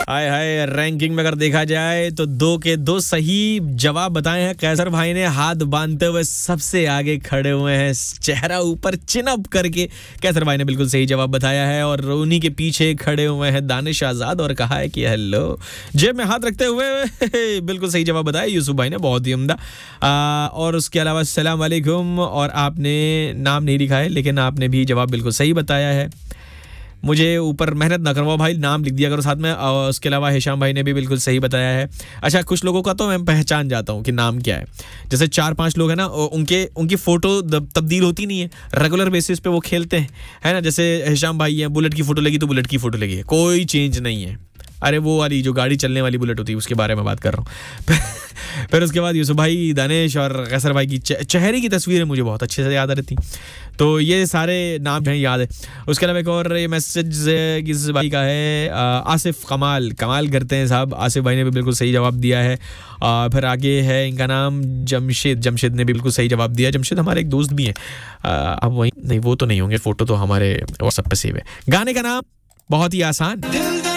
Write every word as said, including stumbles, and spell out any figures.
हाय हाय, ranking में अगर देखा जाए तो दो के दो सही जवाब बताए हैं। कैसर भाई ने हाथ बांधते हुए सबसे आगे खड़े हुए हैं, चेहरा ऊपर चिन अप करके कैसर भाई ने बिल्कुल सही जवाब बताया है। और उन्हीं के पीछे खड़े हुए हैं दानिश आजाद और कहा है कि हेलो, जेब में हाथ रखते हुए बिल्कुल सही जवाब बताया यूसुफ भाई ने, बहुत ही उम्दा। और उसके अलावा अस्सलाम वालेकुम, और आपने नाम नहीं लिखा है लेकिन आपने भी जवाब बिल्कुल सही बताया है। मुझे ऊपर मेहनत ना करवाओ भाई, नाम लिख दिया करो साथ में। और उसके अलावा हिशाम भाई ने भी बिल्कुल सही बताया है। अच्छा, कुछ लोगों का तो मैं पहचान जाता हूँ कि नाम क्या है। जैसे चार पांच लोग हैं ना, उनके उनकी फ़ोटो तब्दील होती नहीं है, रेगुलर बेसिस पे वो खेलते हैं, है ना। जैसे हिशाम भाई हैं, बुलेट की फ़ोटो लगी तो बुलेट की फ़ोटो लगी है, कोई चेंज नहीं है। अरे वो वाली जो गाड़ी चलने वाली बुलेट होती है उसके बारे में बात कर रहा हूँ। फिर उसके बाद यूसुफ भाई, दानिश और कैसर भाई की चेहरे की तस्वीरें मुझे बहुत अच्छे से याद आ रही थी, तो ये सारे नाम हैं याद है। उसके अलावा एक और ये मैसेज किस भाई का है, आसिफ कमाल, कमाल करते हैं साहब। आसिफ भाई ने भी बिल्कुल सही जवाब दिया है। आ, फिर आगे है इनका नाम जमशेद, जमशेद ने भी बिल्कुल सही जवाब दिया। जमशेद हमारे एक दोस्त भी हैं, अब वही नहीं, वो तो नहीं होंगे, फोटो तो हमारे व्हाट्सएप पे सेव है। गाने का नाम बहुत ही आसान,